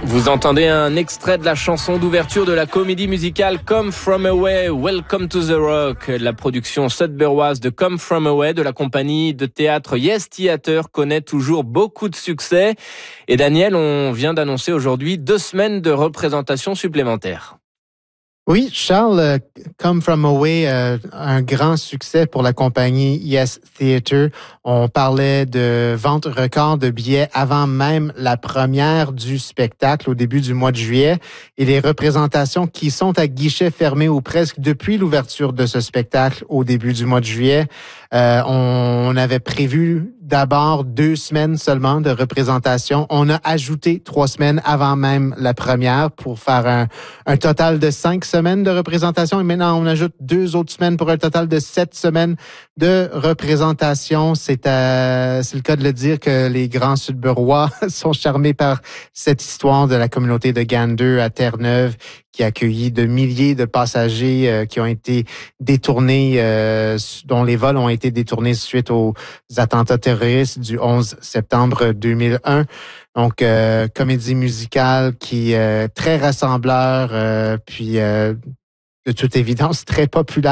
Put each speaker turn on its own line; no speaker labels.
Vous entendez un extrait de la chanson d'ouverture de la comédie musicale Come From Away, Welcome to the Rock. La production sudburoise de Come From Away de la compagnie de théâtre Yes Theatre connaît toujours beaucoup de succès. Et Daniel, on vient d'annoncer aujourd'hui 2 semaines de représentation supplémentaires.
Oui, Charles, Come From Away, un grand succès pour la compagnie Yes Theatre. On parlait de vente record de billets avant même la première du spectacle au début du mois de juillet et les représentations qui sont à guichet fermé ou presque depuis l'ouverture de ce spectacle au début du mois de juillet. On avait prévu d'abord 2 semaines seulement de représentation. On a ajouté 3 semaines avant même la première pour faire un total de 5 semaines de représentation. Et maintenant, on ajoute 2 autres semaines pour un total de 7 semaines de représentation. C'est le cas de le dire que les grands Sudburois sont charmés par cette histoire de la communauté de Gander à Terre-Neuve qui a accueilli de milliers de passagers qui ont été détournés, dont les vols ont été détournés suite aux attentats terroristes du 11 septembre 2001. Donc, comédie musicale qui est très rassembleur, puis de toute évidence très populaire.